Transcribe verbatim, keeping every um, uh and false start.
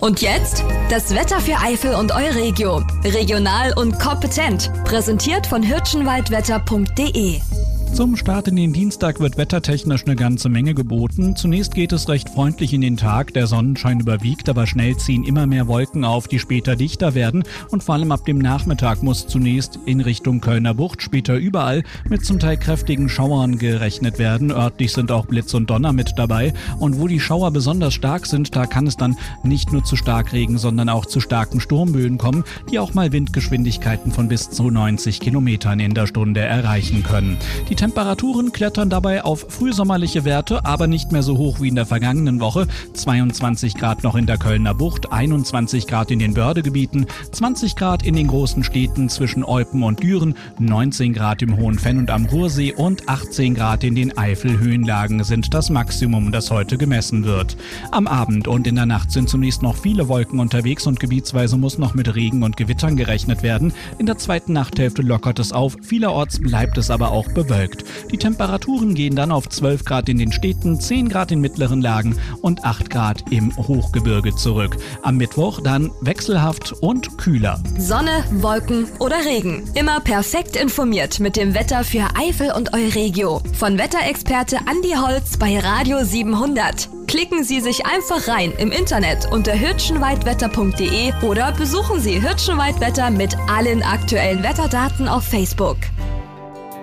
Und jetzt das Wetter für Eifel und Euregio. Regional und kompetent. Präsentiert von hirschenwaldwetter punkt de. Zum Start in den Dienstag wird wettertechnisch eine ganze Menge geboten. Zunächst geht es recht freundlich in den Tag. Der Sonnenschein überwiegt, aber schnell ziehen immer mehr Wolken auf, die später dichter werden. Und vor allem ab dem Nachmittag muss zunächst in Richtung Kölner Bucht, später überall mit zum Teil kräftigen Schauern gerechnet werden. Örtlich sind auch Blitz und Donner mit dabei. Und wo die Schauer besonders stark sind, da kann es dann nicht nur zu Starkregen, sondern auch zu starken Sturmböen kommen, die auch mal Windgeschwindigkeiten von bis zu neunzig Kilometern in der Stunde erreichen können. Die Temperaturen klettern dabei auf frühsommerliche Werte, aber nicht mehr so hoch wie in der vergangenen Woche. zweiundzwanzig Grad noch in der Kölner Bucht, einundzwanzig Grad in den Bördegebieten, zwanzig Grad in den großen Städten zwischen Eupen und Düren, neunzehn Grad im Hohen Venn und am Ruhrsee und achtzehn Grad in den Eifelhöhenlagen sind das Maximum, das heute gemessen wird. Am Abend und in der Nacht sind zunächst noch viele Wolken unterwegs und gebietsweise muss noch mit Regen und Gewittern gerechnet werden. In der zweiten Nachthälfte lockert es auf, vielerorts bleibt es aber auch bewölkt. Die Temperaturen gehen dann auf zwölf Grad in den Städten, zehn Grad in mittleren Lagen und acht Grad im Hochgebirge zurück. Am Mittwoch dann wechselhaft und kühler. Sonne, Wolken oder Regen. Immer perfekt informiert mit dem Wetter für Eifel und Euregio. Von Wetterexperte Andi Holz bei Radio siebenhundert. Klicken Sie sich einfach rein im Internet unter hirschenwaldwetter punkt de oder besuchen Sie Hirschenwaldwetter mit allen aktuellen Wetterdaten auf Facebook.